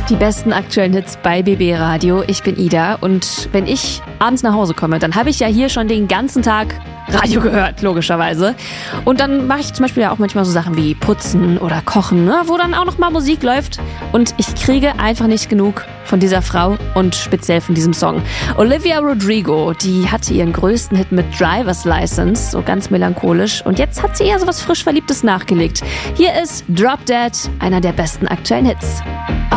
Die besten aktuellen Hits bei BB Radio. Ich bin Ida und wenn ich abends nach Hause komme, dann habe ich ja hier schon den ganzen Tag Radio gehört, logischerweise. Und dann mache ich zum Beispiel ja auch manchmal so Sachen wie Putzen oder Kochen, ne, wo dann auch noch mal Musik läuft. Und ich kriege einfach nicht genug von dieser Frau und speziell von diesem Song. Olivia Rodrigo, die hatte ihren größten Hit mit Driver's License, so ganz melancholisch. Und jetzt hat sie eher so was frisch Verliebtes nachgelegt. Hier ist Drop Dead, einer der besten aktuellen Hits.